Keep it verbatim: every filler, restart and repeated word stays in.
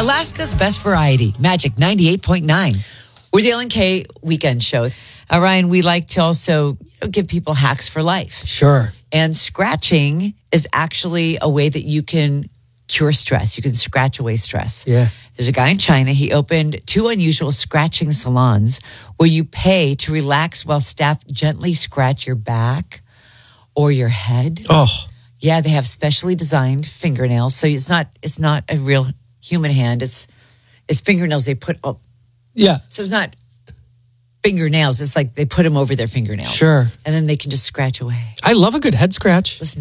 Alaska's best variety, Magic ninety-eight point nine. We're the L and K Weekend Show. Uh, Ryan, we like to also you know, give people hacks for life. Sure. And scratching is actually a way that you can cure stress. You can scratch away stress. Yeah. There's a guy in China. He opened two unusual scratching salons where you pay to relax while staff gently scratch your back or your head. Oh. Yeah, they have specially designed fingernails. So it's not it's not a real human hand. It's it's fingernails they put up. Yeah. So it's not fingernails. It's like they put them over their fingernails. Sure. And then they can just scratch away. I love a good head scratch. Listen